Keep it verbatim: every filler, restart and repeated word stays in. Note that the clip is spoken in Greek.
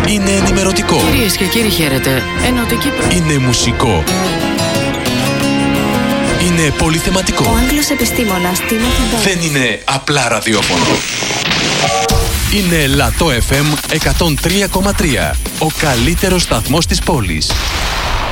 Είναι ενημερωτικό. Κυρίες και κύριοι, χαίρετε. Ενωτική προ... Είναι μουσικό. Είναι πολυθεματικό. Ο Άγγλος επιστήμονας Τίμωθη Ντόρ. Δεν είναι απλά ραδιόφωνο. Είναι Λατό εφ εμ εκατόν τρία κόμμα τρία. Ο καλύτερος σταθμός της πόλης.